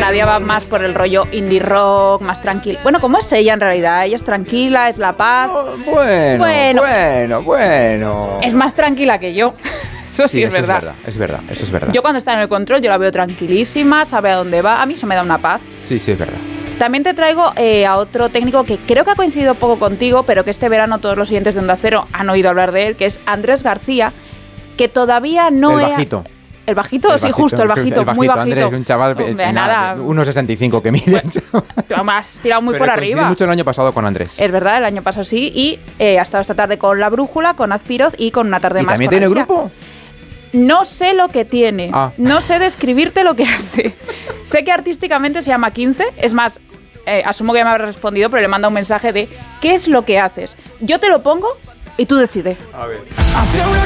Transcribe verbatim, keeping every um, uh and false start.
Nadia va más por el rollo indie rock, más tranquila. Bueno, ¿cómo es ella en realidad? Ella es tranquila, es la paz. Oh, bueno, bueno, bueno, bueno. Es más tranquila que yo. Eso sí, sí es, eso verdad. es verdad. Es verdad, eso es verdad. Yo cuando está en el control, yo la veo tranquilísima, sabe a dónde va. A mí se me da una paz. Sí, sí, es verdad. También te traigo eh, a otro técnico que creo que ha coincidido poco contigo, pero que este verano todos los oyentes de Onda Cero han oído hablar de él, que es Andrés García, que todavía no El he... bajito. ¿El bajito? El sí, bajito, justo, el bajito, el bajito muy bajito. Andrés, un chaval, Hombre, nada, nada. uno sesenta y cinco que mide. Tú me has tirado muy Pero por arriba. mucho el año pasado con Andrés. Es verdad, el año pasado sí, y eh, ha estado esta tarde con La Brújula, con Azpiroz y con Una tarde ¿Y más. también con tiene Alicia. grupo? No sé lo que tiene, Ah. no sé describirte lo que hace. Sé que artísticamente se llama quince, es más, eh, asumo que ya me habrá respondido, pero le manda un mensaje de ¿qué es lo que haces? Yo te lo pongo y tú decides. A ver.